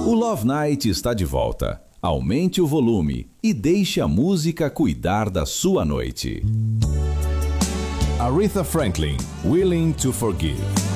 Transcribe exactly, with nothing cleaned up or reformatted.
O Love Night está de volta. Aumente o volume e deixe a música cuidar da sua noite. Aretha Franklin, Willing to Forgive.